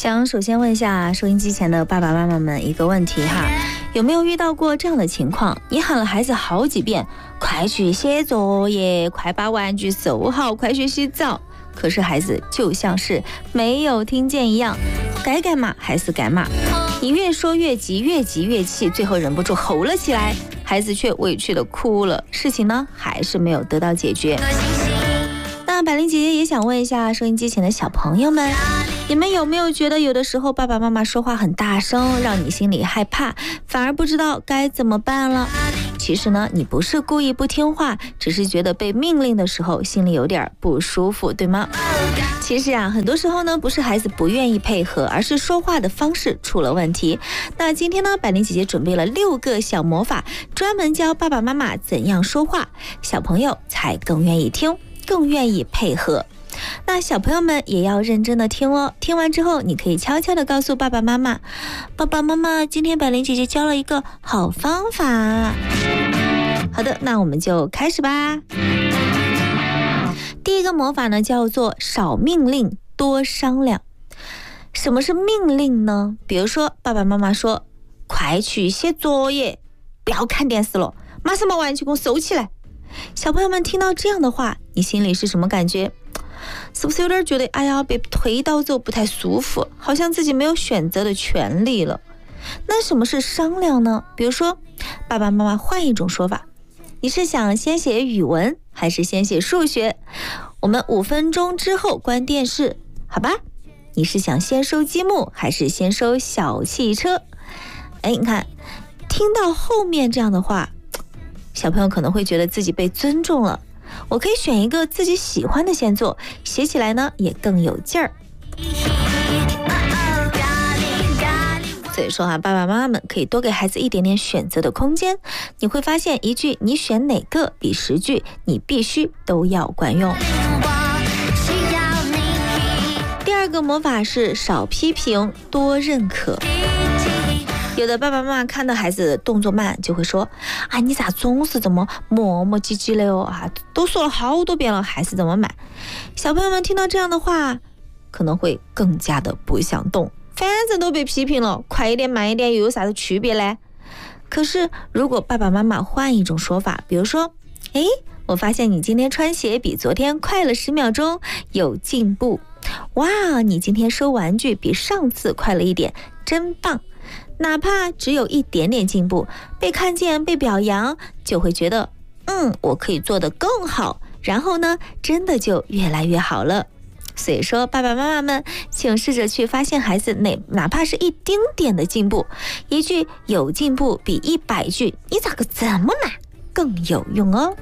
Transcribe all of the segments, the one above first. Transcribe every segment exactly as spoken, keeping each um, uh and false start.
想首先问一下收音机前的爸爸妈妈们一个问题哈，有没有遇到过这样的情况？你喊了孩子好几遍，快去写作业，快把玩具收好，快去洗澡，可是孩子就像是没有听见一样，该干嘛还是该骂。你越说越急，越急越气，最后忍不住吼了起来，孩子却委屈的哭了，事情呢还是没有得到解决。那百灵姐姐也想问一下收音机前的小朋友们，你们有没有觉得有的时候爸爸妈妈说话很大声，让你心里害怕，反而不知道该怎么办了？其实呢，你不是故意不听话，只是觉得被命令的时候心里有点不舒服，对吗？其实啊，很多时候呢，不是孩子不愿意配合，而是说话的方式出了问题。那今天呢，百灵姐姐准备了六个小魔法，专门教爸爸妈妈怎样说话，小朋友才更愿意听，更愿意配合。那小朋友们也要认真的听哦，听完之后你可以悄悄的告诉爸爸妈妈，爸爸妈妈，今天百灵姐姐教了一个好方法。好的，那我们就开始吧。第一个魔法呢，叫做少命令多商量。什么是命令呢？比如说爸爸妈妈说，快去写作业，不要看电视了，马上把玩具给我收起来。小朋友们听到这样的话，你心里是什么感觉？是不是有点觉得哎呀被推倒走不太舒服，好像自己没有选择的权利了？那什么是商量呢？比如说爸爸妈妈换一种说法，你是想先写语文还是先写数学？我们五分钟之后关电视，好吧？你是想先收积木还是先收小汽车？哎，你看听到后面这样的话，小朋友可能会觉得自己被尊重了，我可以选一个自己喜欢的先做，写起来呢也更有劲儿。所以说啊，爸爸妈妈们可以多给孩子一点点选择的空间，你会发现一句你选哪个比十句你必须都要管用。第二个魔法是少批评多认可。有的爸爸妈妈看到孩子动作慢，就会说，啊，你咋总是这么磨磨唧唧的哦啊，都说了好多遍了，还是这么慢。小朋友们听到这样的话，可能会更加的不想动，反正都被批评了，快一点慢一点又有啥子区别嘞？可是如果爸爸妈妈换一种说法，比如说，诶，我发现你今天穿鞋比昨天快了十秒钟，有进步。哇，你今天收玩具比上次快了一点，真棒。哪怕只有一点点进步，被看见被表扬，就会觉得嗯，我可以做得更好，然后呢真的就越来越好了。所以说爸爸妈妈们，请试着去发现孩子哪哪怕是一丁点的进步，一句有进步比一百句你咋个这么难更有用哦。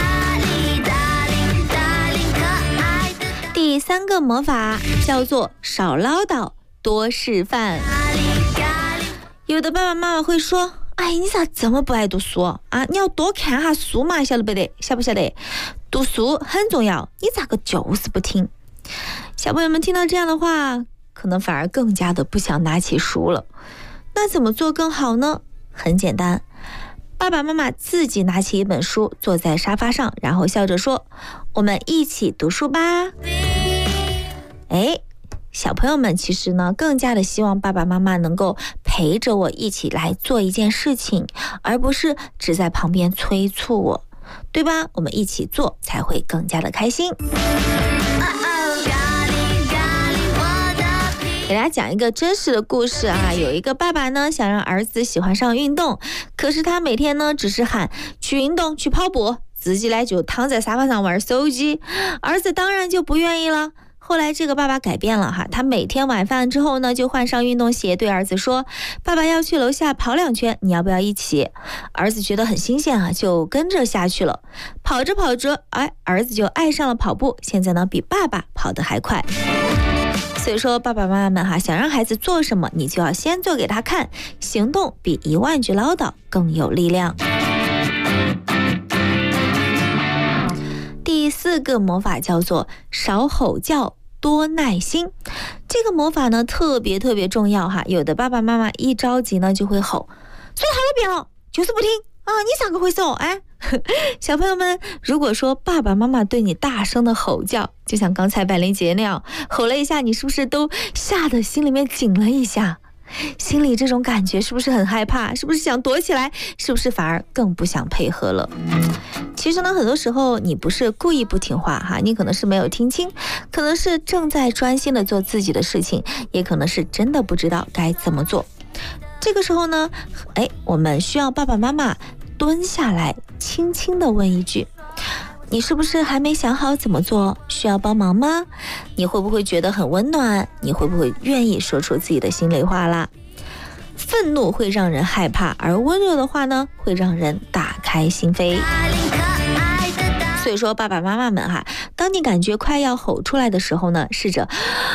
第三个魔法叫做少唠叨多示范。有的爸爸妈妈会说，哎，你咋这么不爱读书啊？你要多看下书嘛，晓得不得？晓不晓得？读书很重要，你咋个就是不听？小朋友们听到这样的话，可能反而更加的不想拿起书了。那怎么做更好呢？很简单，爸爸妈妈自己拿起一本书，坐在沙发上，然后笑着说，我们一起读书吧。哎，小朋友们其实呢，更加的希望爸爸妈妈能够陪着我一起来做一件事情，而不是只在旁边催促我，对吧？我们一起做才会更加的开心。给大家讲一个真实的故事啊，有一个爸爸呢想让儿子喜欢上运动，可是他每天呢只是喊去运动去跑步，自己呢就躺在沙发上玩手机，儿子当然就不愿意了。后来这个爸爸改变了哈，他每天晚饭之后呢，就换上运动鞋，对儿子说，爸爸要去楼下跑两圈，你要不要一起？儿子觉得很新鲜啊，就跟着下去了。跑着跑着，哎，儿子就爱上了跑步，现在呢比爸爸跑得还快。所以说爸爸妈妈们哈，想让孩子做什么，你就要先做给他看，行动比一万句唠叨更有力量。第四个魔法叫做少吼叫多耐心。这个魔法呢特别特别重要哈，有的爸爸妈妈一着急呢就会吼，说好多遍了就是不听啊，你咋个回事哦？哎，小朋友们，如果说爸爸妈妈对你大声的吼叫，就像刚才百灵姐那样吼了一下，你是不是都吓得心里面紧了一下？心里这种感觉是不是很害怕？是不是想躲起来？是不是反而更不想配合了？其实呢，很多时候你不是故意不听话哈，你可能是没有听清，可能是正在专心的做自己的事情，也可能是真的不知道该怎么做。这个时候呢，哎，我们需要爸爸妈妈蹲下来，轻轻地问一句：你是不是还没想好怎么做？需要帮忙吗？你会不会觉得很温暖？你会不会愿意说出自己的心里话啦？愤怒会让人害怕，而温柔的话呢，会让人打开心扉。所以说，爸爸妈妈们哈，当你感觉快要吼出来的时候呢，试着